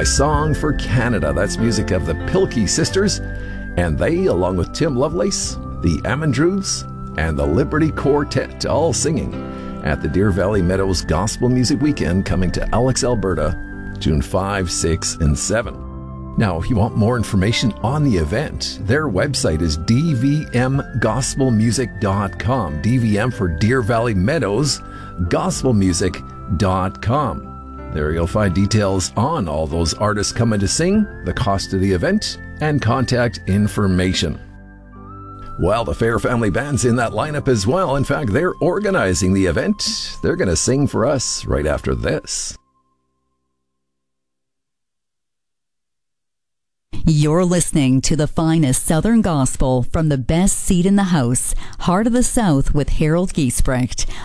My Song for Canada. That's music of the Pilkey Sisters. And they, along with Tim Lovelace, the Amandrews, and the Liberty Quartet, all singing at the Deer Valley Meadows Gospel Music Weekend coming to Alex, Alberta, June 5, 6, and 7. Now, if you want more information on the event, their website is dvmgospelmusic.com. DVM for Deer Valley Meadows, gospelmusic.com. There you'll find details on all those artists coming to sing, the cost of the event, and contact information. Well, the Fair Family Band's in that lineup as well. In fact, they're organizing the event. They're going to sing for us right after this. You're listening to the finest Southern gospel from the best seat in the house, Heart of the South with Harold Giesbrecht